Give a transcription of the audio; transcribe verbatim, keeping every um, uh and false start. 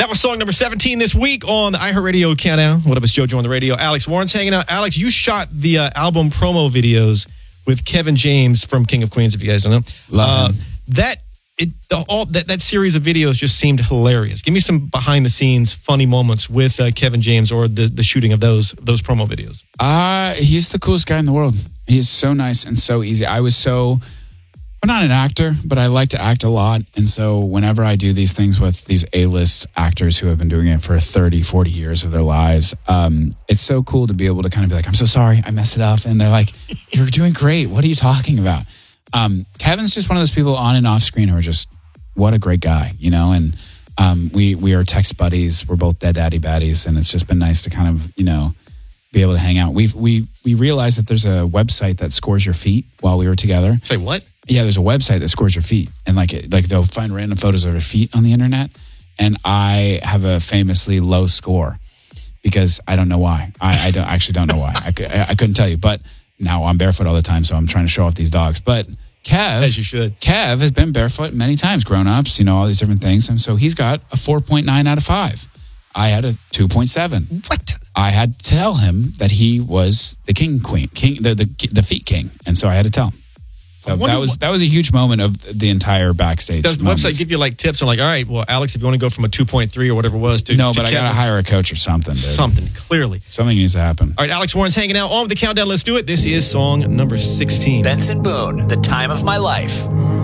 That was song number seventeen this week on the iHeartRadio Countdown. What up, it's JoJo on the radio. Alex Warren's hanging out. Alex, you shot the uh, album promo videos with Kevin James from King of Queens, if you guys don't know. Love uh, him. That, it, the, all, that, that series of videos just seemed hilarious. Give me some behind-the-scenes funny moments with uh, Kevin James or the, the shooting of those those promo videos. Uh, he's the coolest guy in the world. He's so nice and so easy. I was so... I'm not an actor, but I like to act a lot. And so whenever I do these things with these A-list actors who have been doing it for thirty, forty years of their lives, um, it's so cool to be able to kind of be like, I'm so sorry, I messed it up. And they're like, you're doing great. What are you talking about? Um, Kevin's just one of those people on and off screen who are just, what a great guy, you know? And um, we, we are text buddies. We're both dead daddy baddies. And it's just been nice to kind of, you know, be able to hang out. We've, we, we realized that there's a website that scores your feet while we were together. Say what? Yeah, there's a website that scores your feet, and like it, like they'll find random photos of your feet on the internet. And I have a famously low score because I don't know why. I, I don't actually don't know why. I, I couldn't tell you, but now I'm barefoot all the time, so I'm trying to show off these dogs. But Kev, as you should, Kev has been barefoot many times, grown ups, you know, all these different things, and so he's got a four point nine out of five. I had a two point seven. What? I had to tell him that he was the king queen, king the the, the feet king, and so I had to tell him. So that was what, that was a huge moment of the entire backstage. Does the moments. website give you like tips on like, all right, well, Alex, if you want to go from a two point three or whatever it was to no, to but I got to hire a coach or something. Dude. Something clearly, something needs to happen. All right, Alex Warren's hanging out on the countdown. Let's do it. This is song number sixteen. Benson Boone, The Time of My Life.